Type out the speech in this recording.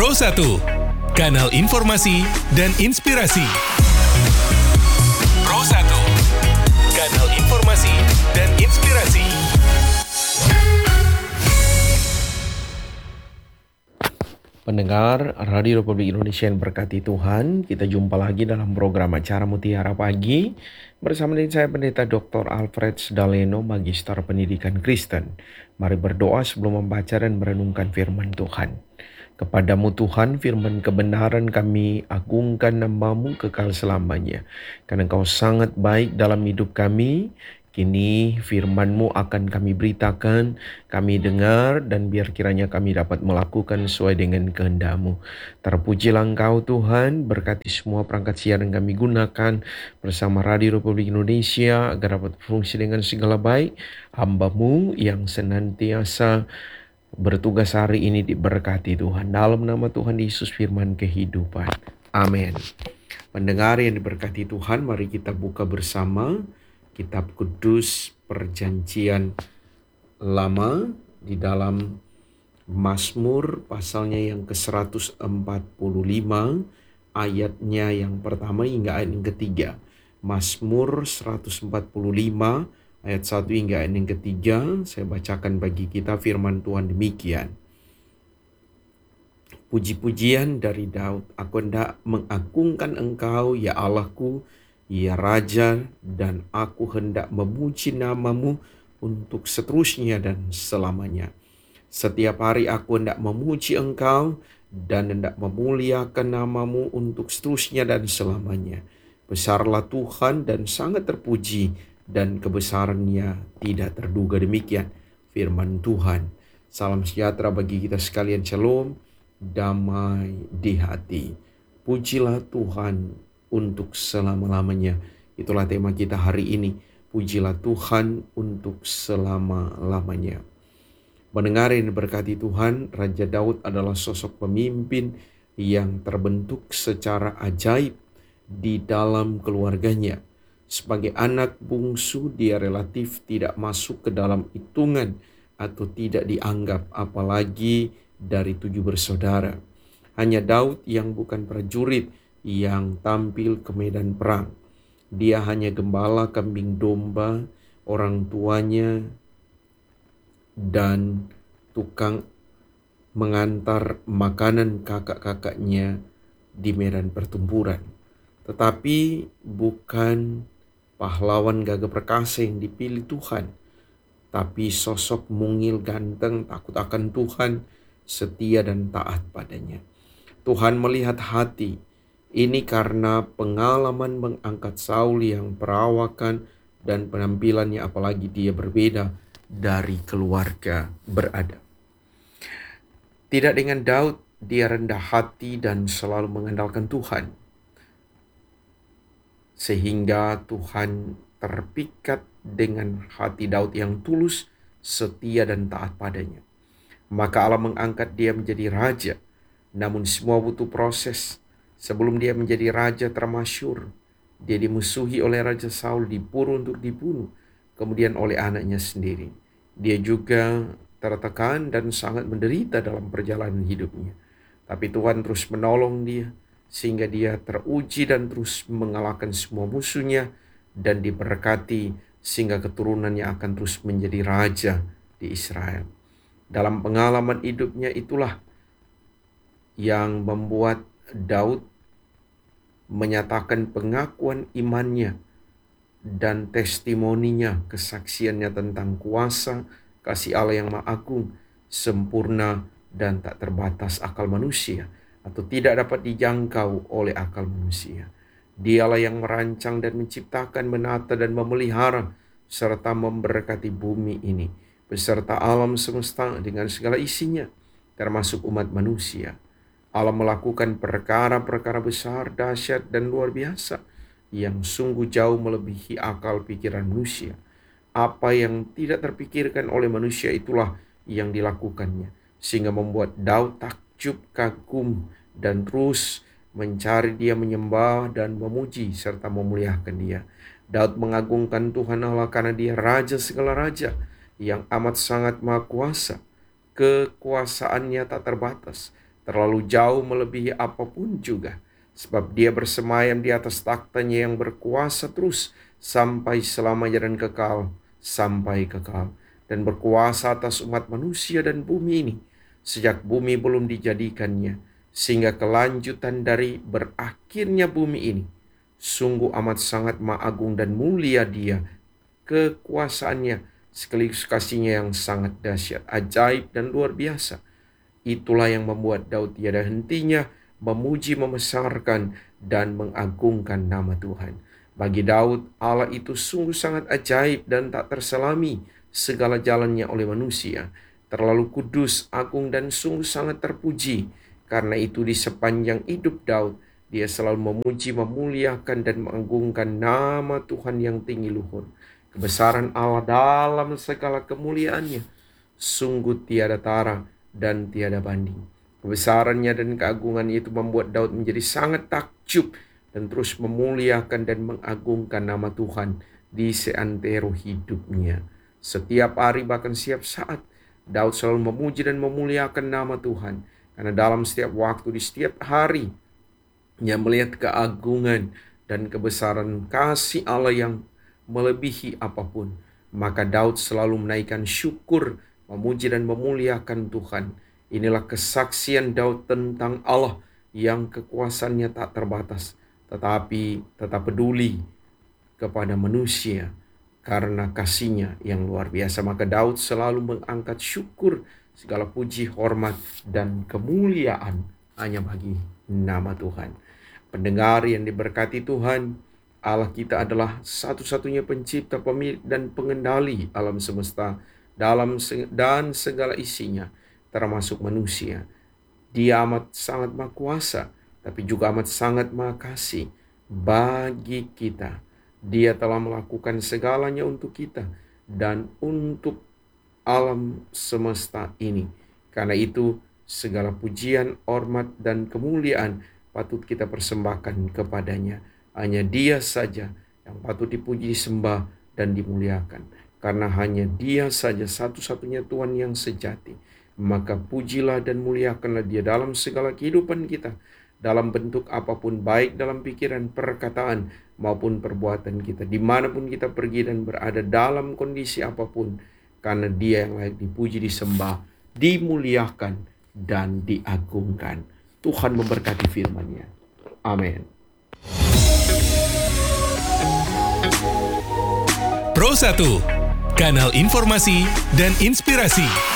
Pro 1, kanal informasi dan inspirasi. Pro 1, kanal informasi dan inspirasi. Pendengar Radio Republik Indonesia yang berkati Tuhan, kita jumpa lagi dalam program acara Mutiara Pagi bersama dengan saya Pendeta Dr. Alfred Sdaleno, Magister Pendidikan Kristen. Mari berdoa sebelum membaca dan merenungkan firman Tuhan. Kepadamu Tuhan, firman kebenaran kami agungkan nama-Mu kekal selamanya. Karena Engkau sangat baik dalam hidup kami. Kini firman-Mu akan kami beritakan, kami dengar, dan biar kiranya kami dapat melakukan sesuai dengan kehendak-Mu. Terpujilah Engkau Tuhan, berkati semua perangkat siaran yang kami gunakan bersama Radio Republik Indonesia agar dapat berfungsi dengan segala baik. Hamba-Mu yang senantiasa bertugas hari ini diberkati Tuhan. Dalam nama Tuhan Yesus firman kehidupan. Amin. Pendengar yang diberkati Tuhan, mari kita buka bersama Kitab Kudus Perjanjian Lama di dalam Mazmur pasalnya yang ke-145 ayatnya yang pertama hingga ayat yang ketiga. Mazmur 145 ayat 1 hingga ayat yang ketiga. Saya bacakan bagi kita firman Tuhan demikian. Puji-pujian dari Daud, aku hendak mengagungkan Engkau, ya Allahku, ya Raja, dan aku hendak memuji nama-Mu untuk seterusnya dan selamanya. Setiap hari aku hendak memuji Engkau dan hendak memuliakan nama-Mu untuk seterusnya dan selamanya. Besarlah Tuhan dan sangat terpuji, dan kebesarannya tidak terduga. Demikian firman Tuhan. Salam sejahtera bagi kita sekalian. Shalom, damai di hati. Pujilah Tuhan untuk selama-lamanya. Itulah tema kita hari ini. Pujilah Tuhan untuk selama-lamanya. Mendengar yang diberkati Tuhan, Raja Daud adalah sosok pemimpin yang terbentuk secara ajaib di dalam keluarganya. Sebagai anak bungsu, dia relatif tidak masuk ke dalam hitungan atau tidak dianggap, apalagi dari 7 bersaudara. Hanya Daud yang bukan prajurit yang tampil ke medan perang. Dia hanya gembala kambing domba, orang tuanya, dan tukang mengantar makanan kakak-kakaknya di medan pertempuran. Tetapi bukan pahlawan gagah perkasa yang dipilih Tuhan, tapi sosok mungil ganteng, takut akan Tuhan, setia dan taat padanya. Tuhan melihat hati. Ini karena pengalaman mengangkat Saul yang perawakan dan penampilannya, apalagi dia berbeda dari keluarga beradab. Tidak dengan Daud, dia rendah hati dan selalu mengandalkan Tuhan. Sehingga Tuhan terpikat dengan hati Daud yang tulus, setia dan taat padanya. Maka Allah mengangkat dia menjadi raja. Namun semua butuh proses. Sebelum dia menjadi raja termasyur, dia dimusuhi oleh Raja Saul, diburu untuk dibunuh, kemudian oleh anaknya sendiri. Dia juga tertekan dan sangat menderita dalam perjalanan hidupnya. Tapi Tuhan terus menolong dia, sehingga dia teruji dan terus mengalahkan semua musuhnya, dan diberkati sehingga keturunannya akan terus menjadi raja di Israel. Dalam pengalaman hidupnya itulah yang membuat Daud menyatakan pengakuan imannya dan testimoninya, kesaksiannya tentang kuasa kasih Allah yang Maha Agung, sempurna dan tak terbatas akal manusia, atau tidak dapat dijangkau oleh akal manusia. Dialah yang merancang dan menciptakan, menata dan memelihara, serta memberkati bumi ini, beserta alam semesta dengan segala isinya, termasuk umat manusia. Allah melakukan perkara-perkara besar, dahsyat, dan luar biasa yang sungguh jauh melebihi akal pikiran manusia. Apa yang tidak terpikirkan oleh manusia itulah yang dilakukannya, sehingga membuat Daud takjub, kagum, dan terus mencari dia, menyembah dan memuji serta memuliakan dia. Daud mengagungkan Tuhan Allah karena dia raja segala raja yang amat sangat maha kuasa. Kekuasaannya tak terbatas terlalu jauh melebihi apapun juga. Sebab Dia bersemayam di atas taktanya yang berkuasa terus sampai selamanya dan kekal, sampai kekal. Dan berkuasa atas umat manusia dan bumi ini, sejak bumi belum dijadikannya, sehingga kelanjutan dari berakhirnya bumi ini. Sungguh amat sangat agung dan mulia Dia, kekuasaannya, sekaligus kasihnya yang sangat dahsyat, ajaib dan luar biasa. Itulah yang membuat Daud tiada hentinya memuji, membesarkan, dan mengagungkan nama Tuhan. Bagi Daud, Allah itu sungguh sangat ajaib dan tak terselami segala jalannya oleh manusia. Terlalu kudus, agung, dan sungguh sangat terpuji. Karena itu di sepanjang hidup Daud, dia selalu memuji, memuliakan, dan mengagungkan nama Tuhan yang tinggi luhur. Kebesaran Allah dalam segala kemuliaannya sungguh tiada tara dan tiada banding. Kebesarannya dan keagungannya itu membuat Daud menjadi sangat takjub dan terus memuliakan dan mengagungkan nama Tuhan di seantero hidupnya. Setiap hari bahkan setiap saat Daud selalu memuji dan memuliakan nama Tuhan. Karena dalam setiap waktu, di setiap hari, ia melihat keagungan dan kebesaran kasih Allah yang melebihi apapun. Maka Daud selalu menaikkan syukur, memuji dan memuliakan Tuhan. Inilah kesaksian Daud tentang Allah yang kekuasaannya tak terbatas, tetapi tetap peduli kepada manusia karena kasihnya yang luar biasa. Maka Daud selalu mengangkat syukur, segala puji, hormat, dan kemuliaan hanya bagi nama Tuhan. Pendengar yang diberkati Tuhan, Allah kita adalah satu-satunya pencipta, pemilik, dan pengendali alam semesta dan segala isinya, termasuk manusia. Dia amat sangat maha kuasa, tapi juga amat sangat maha kasih bagi kita. Dia telah melakukan segalanya untuk kita dan untuk alam semesta ini. Karena itu, segala pujian, hormat, dan kemuliaan patut kita persembahkan kepadanya. Hanya Dia saja yang patut dipuji, disembah, dan dimuliakan. Karena hanya Dia saja satu-satunya Tuhan yang sejati. Maka pujilah dan muliakanlah Dia dalam segala kehidupan kita, dalam bentuk apapun, baik dalam pikiran, perkataan, maupun perbuatan kita, dimanapun kita pergi dan berada dalam kondisi apapun, karena Dia yang layak dipuji, disembah, dimuliakan, dan diagungkan. Tuhan memberkati firman-Nya. Amin. Pro 1, kanal informasi dan inspirasi.